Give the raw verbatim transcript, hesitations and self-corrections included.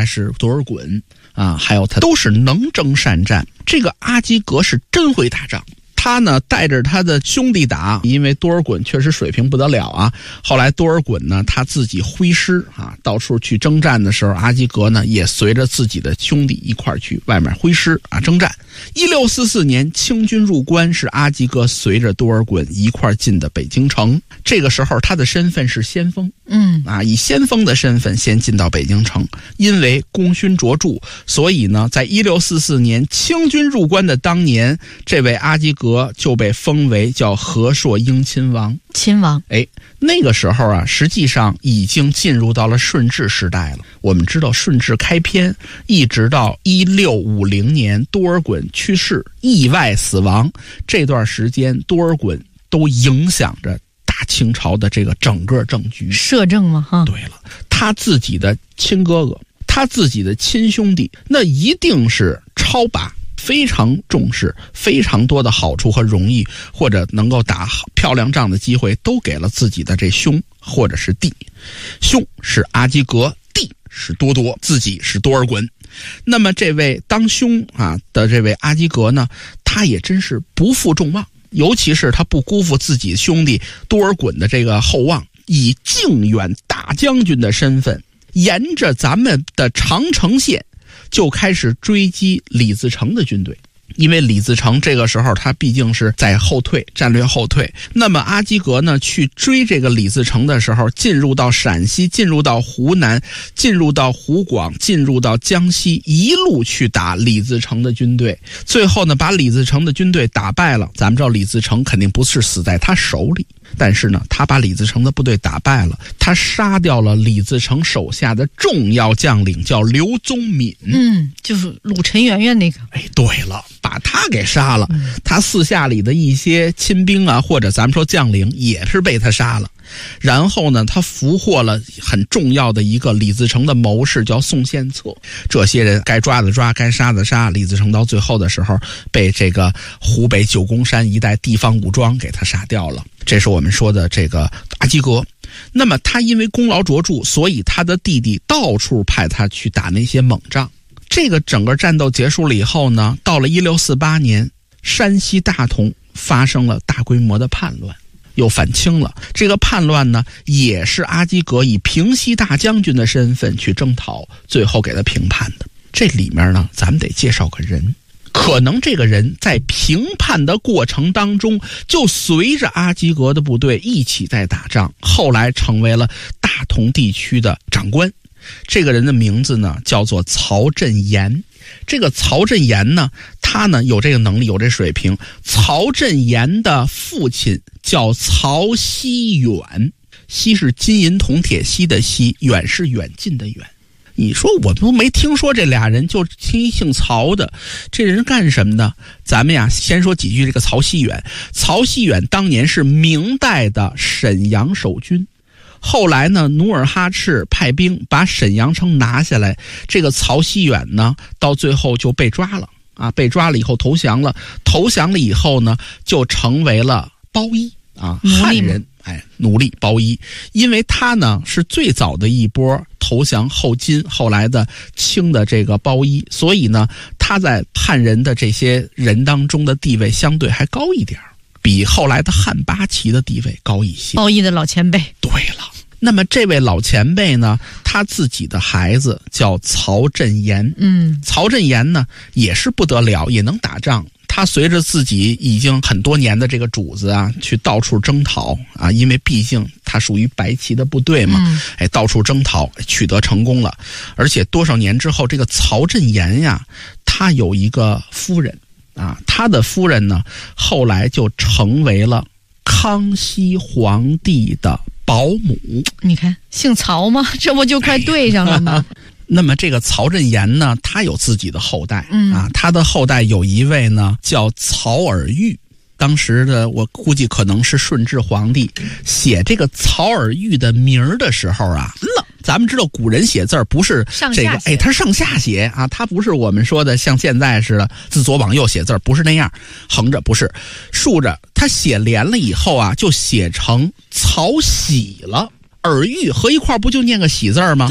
是多尔衮啊，还有他都是能征善战。这个阿基格是真会打仗。他呢带着他的兄弟打，因为多尔衮确实水平不得了啊。后来多尔衮呢他自己挥师啊，到处去征战的时候，阿基格呢也随着自己的兄弟一块儿去外面挥师啊征战。一六四四年清军入关，是阿基格随着多尔衮一块儿进的北京城。这个时候他的身份是先锋， 嗯啊，以先锋的身份先进到北京城。因为功勋卓著，所以呢在一六四四年清军入关的当年，这位阿基格就被封为叫和硕英亲王。 亲王， 哎，那个时候啊，实际上已经进入到了顺治时代了。我们知道顺治开篇，一直到一六五零年多尔衮去世，意外死亡，这段时间多尔衮都影响着大清朝的这个整个政局。 摄政嘛，哈。 对了，他自己的亲哥哥，他自己的亲兄弟，那一定是超拔。非常重视，非常多的好处和荣誉，或者能够打漂亮仗的机会，都给了自己的这兄或者是弟。兄是阿基格，弟是多铎，自己是多尔衮。那么这位当兄啊的这位阿基格呢，他也真是不负众望，尤其是他不辜负自己兄弟多尔衮的这个厚望，以靖远大将军的身份，沿着咱们的长城线就开始追击李自成的军队。因为李自成这个时候他毕竟是在后退，战略后退。那么阿基格呢去追这个李自成的时候，进入到陕西，进入到湖南，进入到湖广，进入到江西，一路去打李自成的军队。最后呢把李自成的军队打败了。咱们知道李自成肯定不是死在他手里，但是呢他把李自成的部队打败了，他杀掉了李自成手下的重要将领，叫刘宗敏。 嗯，就是鲁陈圆圆那个。 哎，对了，把他给杀了。他四下里的一些亲兵啊，或者咱们说将领，也是被他杀了。然后呢他俘获了很重要的一个李自成的谋士，叫宋献策。这些人该抓的抓，该杀的杀。李自成到最后的时候被这个湖北九宫山一带地方武装给他杀掉了。这是我们说的这个阿基格。那么他因为功劳卓著，所以他的弟弟到处派他去打那些猛仗。这个整个战斗结束了以后呢，到了一六四八年，山西大同发生了大规模的叛乱，又反清了。这个叛乱呢，也是阿基格以平西大将军的身份去征讨，最后给他平叛的。这里面呢，咱们得介绍个人。可能这个人在平叛的过程当中，就随着阿基格的部队一起在打仗，后来成为了大同地区的长官。这个人的名字呢叫做曹振言。这个曹振言呢，他呢有这个能力，有这水平。曹振言的父亲叫曹锡远，锡是金银铜铁锡的锡，远是远近的远。你说我都没听说这俩人，就听姓曹的，这人干什么的？咱们呀先说几句这个曹锡远。曹锡远当年是明代的沈阳守军，后来呢努尔哈赤派兵把沈阳城拿下来，这个曹锡远呢到最后就被抓了啊，被抓了以后投降了，投降了以后呢就成为了包衣啊，汉人。哎，奴隶包衣。因为他呢是最早的一波投降后金，后来的清的这个包衣，所以呢他在汉人的这些人当中的地位相对还高一点，比后来的汉八旗的地位高一些。 包衣的老前辈。 对了，那么这位老前辈呢，他自己的孩子叫曹振言。嗯，曹振言呢也是不得了，也能打仗。他随着自己已经很多年的这个主子啊，去到处征讨啊，因为毕竟他属于白旗的部队嘛，嗯、哎，到处征讨，取得成功了。而且多少年之后，这个曹振言呀，他有一个夫人啊，他的夫人呢，后来就成为了康熙皇帝的保姆。 你看，姓曹吗？这不就快对上了吗？ 哎那么这个曹振言呢，他有自己的后代、嗯、啊，他的后代有一位呢叫曹尔玉。当时的我估计可能是顺治皇帝写这个曹尔玉的名儿的时候啊，咱们知道古人写字不是这个，哎，他是上下写啊，他不是我们说的像现在似的自左往右写字，不是那样，横着不是，竖着，他写连了以后啊，就写成曹喜了。尔玉合一块不就念个喜字吗？